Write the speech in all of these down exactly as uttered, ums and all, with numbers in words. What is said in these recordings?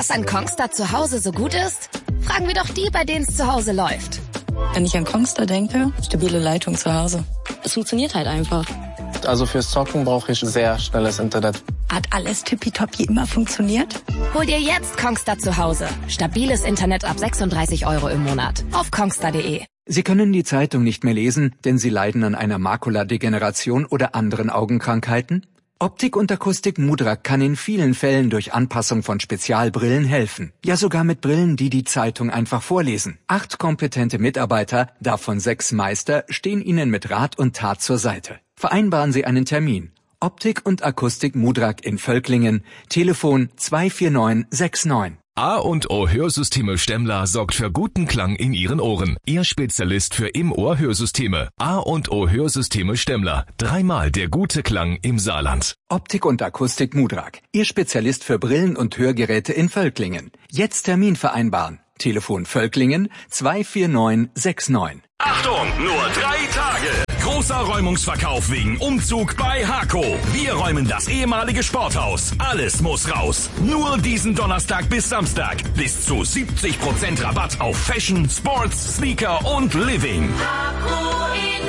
Was an Kongstar zu Hause so gut ist? Fragen wir doch die, bei denen es zu Hause läuft. Wenn ich an Kongstar denke, stabile Leitung zu Hause. Es funktioniert halt einfach. Also fürs Zocken brauche ich sehr schnelles Internet. Hat alles tippitoppi immer funktioniert? Hol dir jetzt Kongstar zu Hause. Stabiles Internet ab sechsunddreißig Euro im Monat. Auf kongstar punkt de. Sie können die Zeitung nicht mehr lesen, denn Sie leiden an einer Makuladegeneration oder anderen Augenkrankheiten? Optik und Akustik Mudrak kann in vielen Fällen durch Anpassung von Spezialbrillen helfen. Ja, sogar mit Brillen, die die Zeitung einfach vorlesen. Acht kompetente Mitarbeiter, davon sechs Meister, stehen Ihnen mit Rat und Tat zur Seite. Vereinbaren Sie einen Termin. Optik und Akustik Mudrak in Völklingen. Telefon zwei vier neun sechs neun. A und O Hörsysteme Stemmler sorgt für guten Klang in Ihren Ohren. Ihr Spezialist für Im-Ohr-Hörsysteme. A und O Hörsysteme Stemmler. Dreimal der gute Klang im Saarland. Optik und Akustik Mudrak. Ihr Spezialist für Brillen und Hörgeräte in Völklingen. Jetzt Termin vereinbaren. Telefon Völklingen zwei vier neun sechs neun. Achtung, nur drei Tage. Großer Räumungsverkauf wegen Umzug bei Hako. Wir räumen das ehemalige Sporthaus. Alles muss raus. Nur diesen Donnerstag bis Samstag. Bis zu siebzig Prozent Rabatt auf Fashion, Sports, Sneaker und Living. Hako in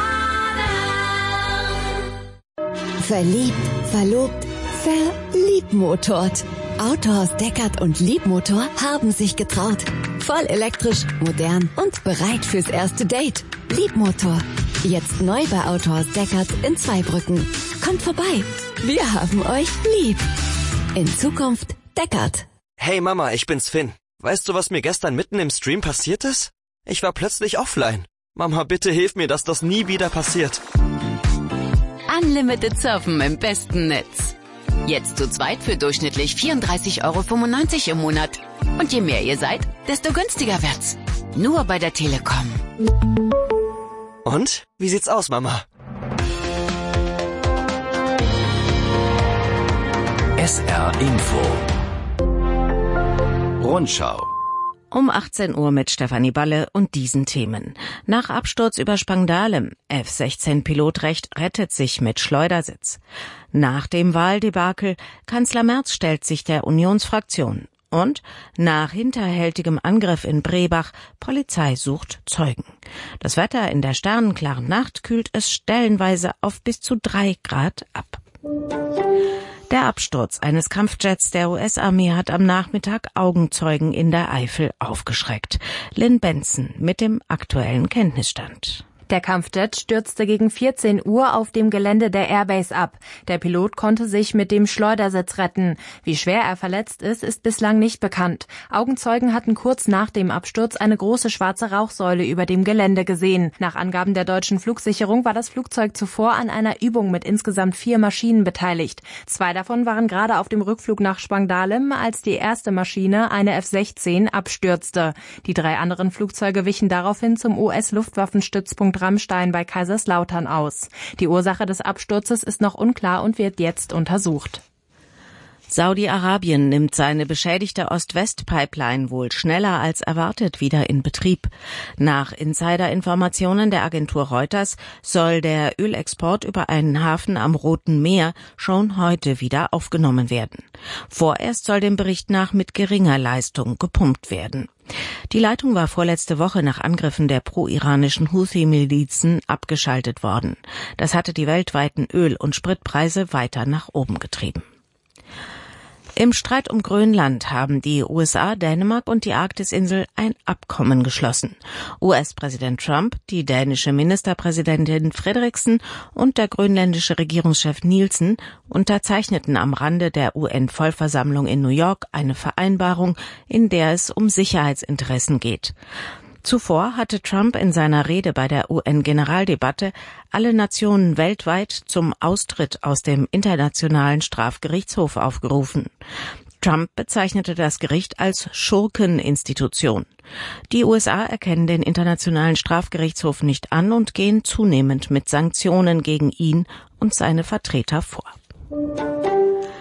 Baden. Verliebt, verlobt, verliebmotort. Autohaus Deckert und Liebmotor haben sich getraut. Voll elektrisch, modern und bereit fürs erste Date. Liebmotor. Jetzt neu bei Autohaus Deckert in Zweibrücken. Kommt vorbei. Wir haben euch lieb. In Zukunft Deckert. Hey Mama, ich bin's Finn. Weißt du, was mir gestern mitten im Stream passiert ist? Ich war plötzlich offline. Mama, bitte hilf mir, dass das nie wieder passiert. Unlimited Surfen im besten Netz. Jetzt zu zweit für durchschnittlich vierunddreißig Euro fünfundneunzig im Monat. Und je mehr ihr seid, desto günstiger wird's. Nur bei der Telekom. Und? Wie sieht's aus, Mama? S R Info Rundschau Um achtzehn Uhr mit Stefanie Balle und diesen Themen. Nach Absturz über Spangdahlem. F sechzehn Pilotrecht rettet sich mit Schleudersitz. Nach dem Wahldebakel. Kanzler Merz stellt sich der Unionsfraktion. Und nach hinterhältigem Angriff in Brebach. Polizei sucht Zeugen. Das Wetter in der sternenklaren Nacht kühlt es stellenweise auf bis zu drei Grad ab. Der Absturz eines Kampfjets der U S-Armee hat am Nachmittag Augenzeugen in der Eifel aufgeschreckt. Lynn Benson mit dem aktuellen Kenntnisstand. Der Kampfjet stürzte gegen vierzehn Uhr auf dem Gelände der Airbase ab. Der Pilot konnte sich mit dem Schleudersitz retten. Wie schwer er verletzt ist, ist bislang nicht bekannt. Augenzeugen hatten kurz nach dem Absturz eine große schwarze Rauchsäule über dem Gelände gesehen. Nach Angaben der deutschen Flugsicherung war das Flugzeug zuvor an einer Übung mit insgesamt vier Maschinen beteiligt. Zwei davon waren gerade auf dem Rückflug nach Spangdahlem, als die erste Maschine, eine F sechzehn, abstürzte. Die drei anderen Flugzeuge wichen daraufhin zum U S-Luftwaffenstützpunkt Ramstein bei Kaiserslautern aus. Die Ursache des Absturzes ist noch unklar und wird jetzt untersucht. Saudi-Arabien nimmt seine beschädigte Ost-West-Pipeline wohl schneller als erwartet wieder in Betrieb. Nach Insider-Informationen der Agentur Reuters soll der Ölexport über einen Hafen am Roten Meer schon heute wieder aufgenommen werden. Vorerst soll dem Bericht nach mit geringer Leistung gepumpt werden. Die Leitung war vorletzte Woche nach Angriffen der pro-iranischen Houthi-Milizen abgeschaltet worden. Das hatte die weltweiten Öl- und Spritpreise weiter nach oben getrieben. Im Streit um Grönland haben die U S A, Dänemark und die Arktisinsel ein Abkommen geschlossen. U S-Präsident Trump, die dänische Ministerpräsidentin Frederiksen und der grönländische Regierungschef Nielsen unterzeichneten am Rande der U N-Vollversammlung in New York eine Vereinbarung, in der es um Sicherheitsinteressen geht. Zuvor hatte Trump in seiner Rede bei der U N-Generaldebatte alle Nationen weltweit zum Austritt aus dem Internationalen Strafgerichtshof aufgerufen. Trump bezeichnete das Gericht als Schurkeninstitution. Die U S A erkennen den Internationalen Strafgerichtshof nicht an und gehen zunehmend mit Sanktionen gegen ihn und seine Vertreter vor.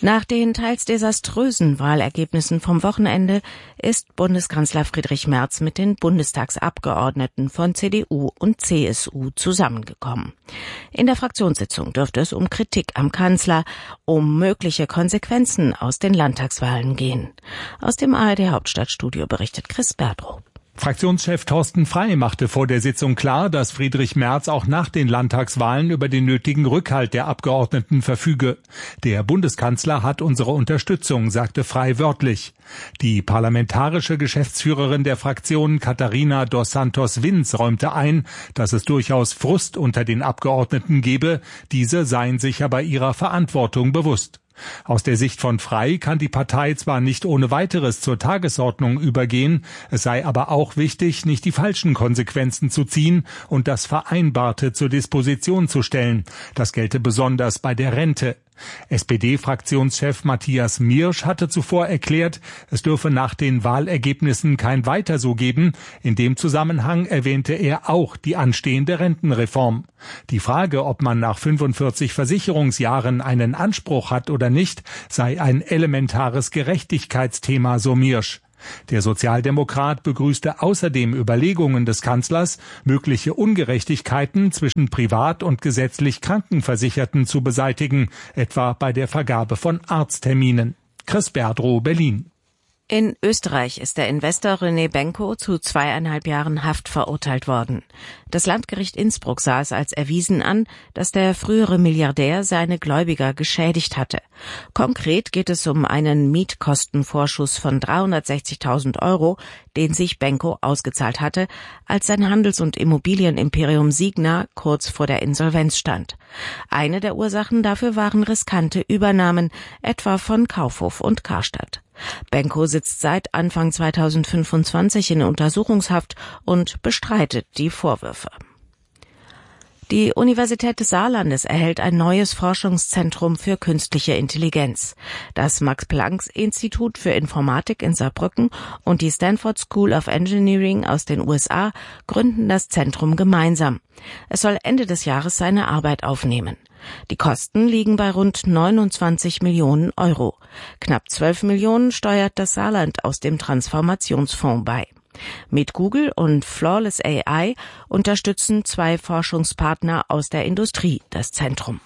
Nach den teils desaströsen Wahlergebnissen vom Wochenende ist Bundeskanzler Friedrich Merz mit den Bundestagsabgeordneten von C D U und C S U zusammengekommen. In der Fraktionssitzung dürfte es um Kritik am Kanzler, um mögliche Konsequenzen aus den Landtagswahlen gehen. Aus dem A R D Hauptstadtstudio berichtet Chris Berdrow. Fraktionschef Thorsten Frey machte vor der Sitzung klar, dass Friedrich Merz auch nach den Landtagswahlen über den nötigen Rückhalt der Abgeordneten verfüge. Der Bundeskanzler hat unsere Unterstützung, sagte Frey wörtlich. Die parlamentarische Geschäftsführerin der Fraktion Katharina dos Santos Vins räumte ein, dass es durchaus Frust unter den Abgeordneten gebe, diese seien sich aber ihrer Verantwortung bewusst. Aus der Sicht von Frey kann die Partei zwar nicht ohne weiteres zur Tagesordnung übergehen, es sei aber auch wichtig, nicht die falschen Konsequenzen zu ziehen und das Vereinbarte zur Disposition zu stellen. Das gelte besonders bei der Rente. S P D-Fraktionschef Matthias Miersch hatte zuvor erklärt, es dürfe nach den Wahlergebnissen kein Weiter so geben. In dem Zusammenhang erwähnte er auch die anstehende Rentenreform. Die Frage, ob man nach fünfundvierzig Versicherungsjahren einen Anspruch hat oder nicht, sei ein elementares Gerechtigkeitsthema, so Miersch. Der Sozialdemokrat begrüßte außerdem Überlegungen des Kanzlers, mögliche Ungerechtigkeiten zwischen privat und gesetzlich Krankenversicherten zu beseitigen, etwa bei der Vergabe von Arztterminen. Chris Berdrow, Berlin. In Österreich ist der Investor René Benko zu zweieinhalb Jahren Haft verurteilt worden. Das Landgericht Innsbruck sah es als erwiesen an, dass der frühere Milliardär seine Gläubiger geschädigt hatte. Konkret geht es um einen Mietkostenvorschuss von dreihundertsechzigtausend Euro, den sich Benko ausgezahlt hatte, als sein Handels- und Immobilienimperium Signa kurz vor der Insolvenz stand. Eine der Ursachen dafür waren riskante Übernahmen, etwa von Kaufhof und Karstadt. Benko sitzt seit Anfang zweitausendfünfundzwanzig in Untersuchungshaft und bestreitet die Vorwürfe. Die Universität des Saarlandes erhält ein neues Forschungszentrum für künstliche Intelligenz. Das Max-Planck-Institut für Informatik in Saarbrücken und die Stanford School of Engineering aus den U S A gründen das Zentrum gemeinsam. Es soll Ende des Jahres seine Arbeit aufnehmen. Die Kosten liegen bei rund neunundzwanzig Millionen Euro. Knapp zwölf Millionen steuert das Saarland aus dem Transformationsfonds bei. Mit Google und Flawless A I unterstützen zwei Forschungspartner aus der Industrie das Zentrum.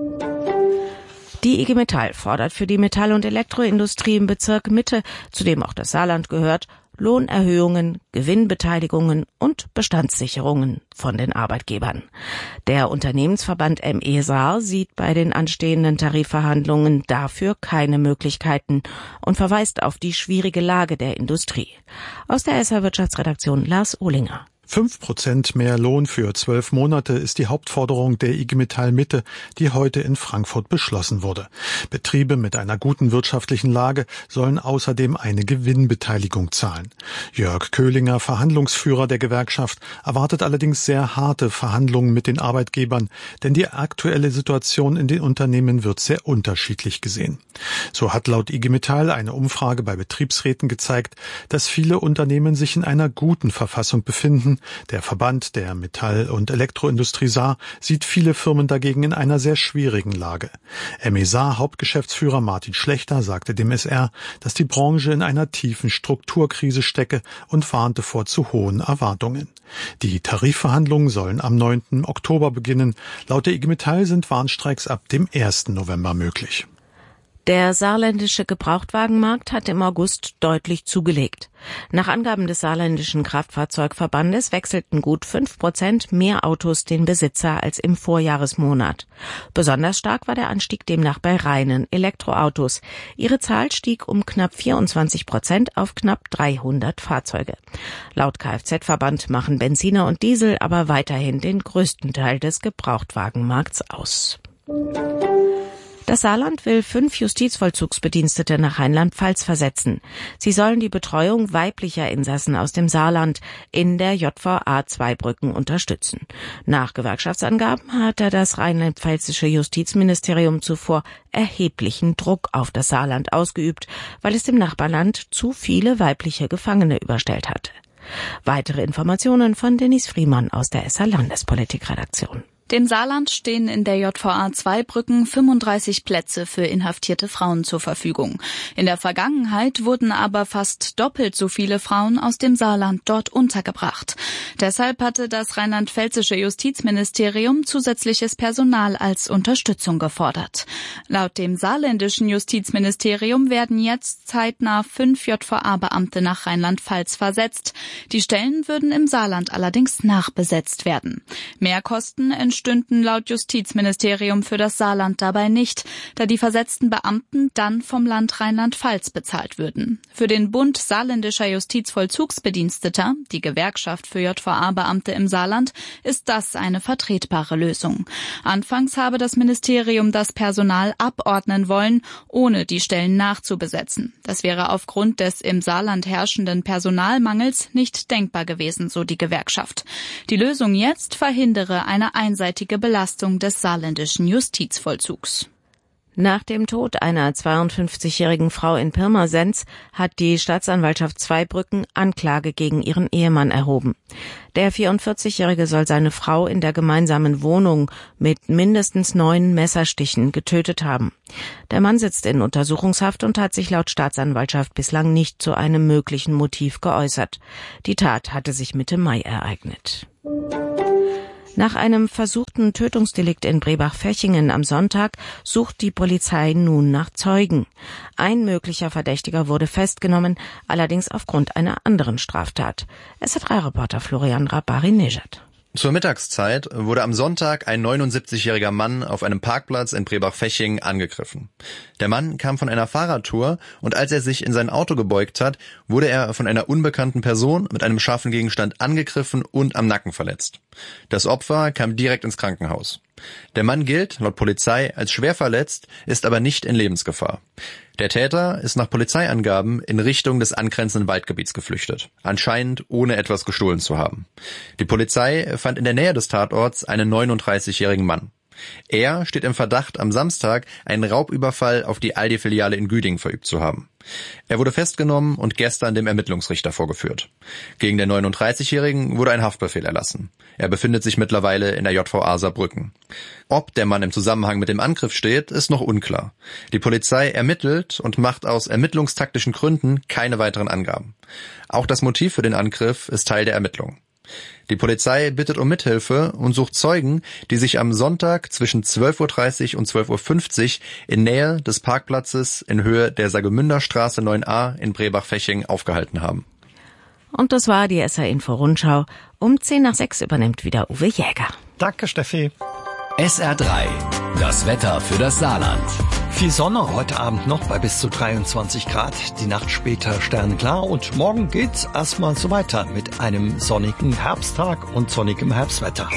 Die I G Metall fordert für die Metall- und Elektroindustrie im Bezirk Mitte, zu dem auch das Saarland gehört, Lohnerhöhungen, Gewinnbeteiligungen und Bestandssicherungen von den Arbeitgebern. Der Unternehmensverband M E Saar sieht bei den anstehenden Tarifverhandlungen dafür keine Möglichkeiten und verweist auf die schwierige Lage der Industrie. Aus der S R-Wirtschaftsredaktion Lars Ohlinger. Fünf Prozent mehr Lohn für zwölf Monate ist die Hauptforderung der I G Metall Mitte, die heute in Frankfurt beschlossen wurde. Betriebe mit einer guten wirtschaftlichen Lage sollen außerdem eine Gewinnbeteiligung zahlen. Jörg Köhlinger, Verhandlungsführer der Gewerkschaft, erwartet allerdings sehr harte Verhandlungen mit den Arbeitgebern, denn die aktuelle Situation in den Unternehmen wird sehr unterschiedlich gesehen. So hat laut I G Metall eine Umfrage bei Betriebsräten gezeigt, dass viele Unternehmen sich in einer guten Verfassung befinden. Der Verband der Metall- und Elektroindustrie Saar sieht viele Firmen dagegen in einer sehr schwierigen Lage. M E Saar Hauptgeschäftsführer Martin Schlechter sagte dem S R, dass die Branche in einer tiefen Strukturkrise stecke und warnte vor zu hohen Erwartungen. Die Tarifverhandlungen sollen am neunten Oktober beginnen. Laut der I G Metall sind Warnstreiks ab dem ersten November möglich. Der saarländische Gebrauchtwagenmarkt hat im August deutlich zugelegt. Nach Angaben des saarländischen Kraftfahrzeugverbandes wechselten gut fünf Prozent mehr Autos den Besitzer als im Vorjahresmonat. Besonders stark war der Anstieg demnach bei reinen Elektroautos. Ihre Zahl stieg um knapp vierundzwanzig Prozent auf knapp dreihundert Fahrzeuge. Laut Kfz-Verband machen Benziner und Diesel aber weiterhin den größten Teil des Gebrauchtwagenmarkts aus. Das Saarland will fünf Justizvollzugsbedienstete nach Rheinland-Pfalz versetzen. Sie sollen die Betreuung weiblicher Insassen aus dem Saarland in der J V A Zweibrücken unterstützen. Nach Gewerkschaftsangaben hatte das rheinland-pfälzische Justizministerium zuvor erheblichen Druck auf das Saarland ausgeübt, weil es dem Nachbarland zu viele weibliche Gefangene überstellt hatte. Weitere Informationen von Dennis Friemann aus der S R Landespolitikredaktion. Dem Saarland stehen in der J V A zwei Brücken fünfunddreißig Plätze für inhaftierte Frauen zur Verfügung. In der Vergangenheit wurden aber fast doppelt so viele Frauen aus dem Saarland dort untergebracht. Deshalb hatte das rheinland-pfälzische Justizministerium zusätzliches Personal als Unterstützung gefordert. Laut dem saarländischen Justizministerium werden jetzt zeitnah fünf J V A-Beamte nach Rheinland-Pfalz versetzt. Die Stellen würden im Saarland allerdings nachbesetzt werden. Mehrkosten stünden laut Justizministerium für das Saarland dabei nicht, da die versetzten Beamten dann vom Land Rheinland-Pfalz bezahlt würden. Für den Bund saarländischer Justizvollzugsbediensteter, die Gewerkschaft für J V A-Beamte im Saarland, ist das eine vertretbare Lösung. Anfangs habe das Ministerium das Personal abordnen wollen, ohne die Stellen nachzubesetzen. Das wäre aufgrund des im Saarland herrschenden Personalmangels nicht denkbar gewesen, so die Gewerkschaft. Die Lösung jetzt verhindere eine einseitige Belastung des saarländischen Justizvollzugs. Nach dem Tod einer zweiundfünfzigjährigen Frau in Pirmasens hat die Staatsanwaltschaft Zweibrücken Anklage gegen ihren Ehemann erhoben. Der vierundvierzigjährige soll seine Frau in der gemeinsamen Wohnung mit mindestens neun Messerstichen getötet haben. Der Mann sitzt in Untersuchungshaft und hat sich laut Staatsanwaltschaft bislang nicht zu einem möglichen Motiv geäußert. Die Tat hatte sich Mitte Mai ereignet. Nach einem versuchten Tötungsdelikt in Brebach-Fechingen am Sonntag sucht die Polizei nun nach Zeugen. Ein möglicher Verdächtiger wurde festgenommen, allerdings aufgrund einer anderen Straftat. S R drei Reporter Florian Rabari-Nejad. Zur Mittagszeit wurde am Sonntag ein neunundsiebzigjähriger Mann auf einem Parkplatz in Brebach-Fechingen angegriffen. Der Mann kam von einer Fahrradtour und als er sich in sein Auto gebeugt hat, wurde er von einer unbekannten Person mit einem scharfen Gegenstand angegriffen und am Nacken verletzt. Das Opfer kam direkt ins Krankenhaus. Der Mann gilt, laut Polizei, als schwer verletzt, ist aber nicht in Lebensgefahr. Der Täter ist nach Polizeiangaben in Richtung des angrenzenden Waldgebiets geflüchtet, anscheinend ohne etwas gestohlen zu haben. Die Polizei fand in der Nähe des Tatorts einen neununddreißigjährigen Mann. Er steht im Verdacht, am Samstag einen Raubüberfall auf die Aldi-Filiale in Güding verübt zu haben. Er wurde festgenommen und gestern dem Ermittlungsrichter vorgeführt. Gegen den neununddreißigjährigen wurde ein Haftbefehl erlassen. Er befindet sich mittlerweile in der J V A Saarbrücken. Ob der Mann im Zusammenhang mit dem Angriff steht, ist noch unklar. Die Polizei ermittelt und macht aus ermittlungstaktischen Gründen keine weiteren Angaben. Auch das Motiv für den Angriff ist Teil der Ermittlung. Die Polizei bittet um Mithilfe und sucht Zeugen, die sich am Sonntag zwischen zwölf Uhr dreißig und zwölf Uhr fünfzig in Nähe des Parkplatzes in Höhe der Saargemünderstraße neun a in Brebach-Fechingen aufgehalten haben. Und das war die S R-Info-Rundschau. Um zehn nach sechs übernimmt wieder Uwe Jäger. Danke, Steffi. S R drei, das Wetter für das Saarland. Viel Sonne heute Abend noch bei bis zu dreiundzwanzig Grad, die Nacht später sternklar und morgen geht's erstmal so weiter mit einem sonnigen Herbsttag und sonnigem Herbstwetter.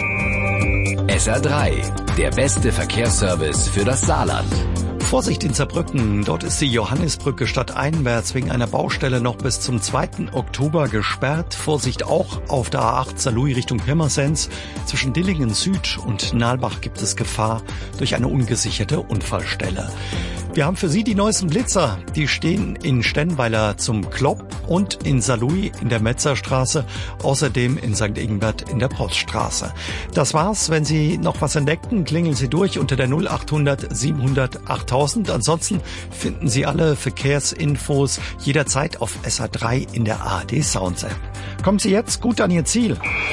S R drei, der beste Verkehrsservice für das Saarland. Vorsicht in Saarbrücken, dort ist die Johannisbrücke stadteinwärts wegen einer Baustelle noch bis zum zweiten Oktober gesperrt. Vorsicht auch auf der A acht Saarlouis Richtung Pirmasens. Zwischen Dillingen Süd und Nalbach gibt es Gefahr durch eine ungesicherte Unfallstelle. Wir haben für Sie die neuesten Blitzer. Die stehen in Stennweiler zum Klopp und in Saarlouis in der Metzerstraße, außerdem in Sankt Ingbert in der Poststraße. Das war's. Wenn Sie noch was entdecken, klingeln Sie durch unter der null achthundert siebenhundert achttausend. Ansonsten finden Sie alle Verkehrsinfos jederzeit auf S R drei in der A R D Sounds App. Kommen Sie jetzt gut an Ihr Ziel.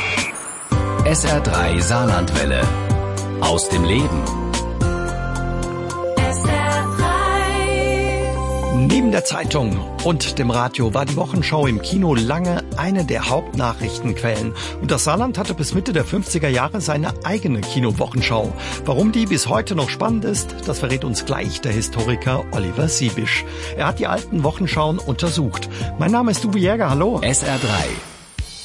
S R drei Saarlandwelle. Aus dem Leben. Neben der Zeitung und dem Radio war die Wochenschau im Kino lange eine der Hauptnachrichtenquellen. Und das Saarland hatte bis Mitte der fünfziger Jahre seine eigene Kinowochenschau. Warum die bis heute noch spannend ist, das verrät uns gleich der Historiker Oliver Siebisch. Er hat die alten Wochenschauen untersucht. Mein Name ist Uwe Jäger, hallo. S R drei.